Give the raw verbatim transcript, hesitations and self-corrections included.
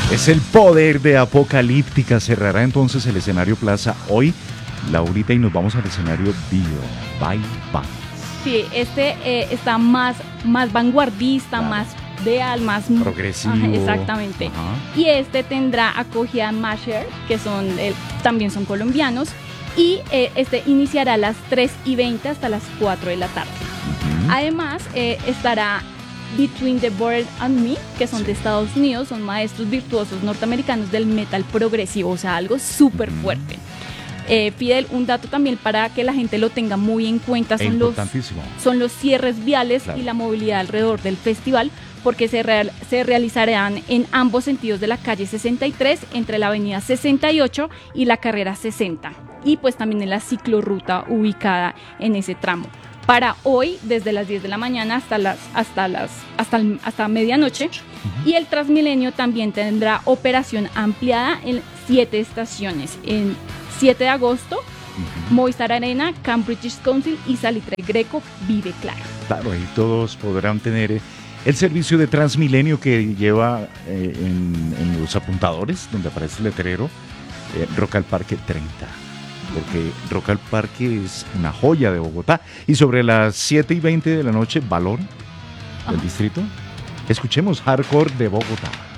Es el poder de Apocalíptica. Cerrará entonces el escenario Plaza hoy, Laurita, y nos vamos al escenario Bio. Bye, bye. Sí, este eh, está más, más vanguardista, Claro. más real, más Progresivo. Ajá, exactamente. Ajá. Y este tendrá acogida Masher, que son eh, también son colombianos. Y eh, este iniciará a las tres y veinte hasta las cuatro de la tarde. Ujú. Además, eh, estará Between the Bird and Me, que son de Estados Unidos, son maestros virtuosos norteamericanos del metal progresivo, o sea, algo súper fuerte. Eh, Fidel, un dato también para que la gente lo tenga muy en cuenta, Es son los, importantísimo. son los cierres viales Claro. y la movilidad alrededor del festival, porque se, real, se realizarán en ambos sentidos de la calle sesenta y tres, entre la avenida sesenta y ocho y la carrera sesenta, y pues también en la ciclorruta ubicada en ese tramo. Para hoy, desde las diez de la mañana hasta las hasta las hasta, el- hasta medianoche. Uh-huh. Y el Transmilenio también tendrá operación ampliada en siete estaciones. En siete de agosto, uh-huh. Movistar Arena, Camp British Council y Salitre Greco Vive Claro. Claro, ahí todos podrán tener eh, el servicio de Transmilenio que lleva eh, en, en los apuntadores, donde aparece el letrero, eh, Rock al Parque treinta. Porque Rock al Parque es una joya de Bogotá. Y sobre las siete y veinte de la noche, Valor del Distrito. Escuchemos Hardcore de Bogotá.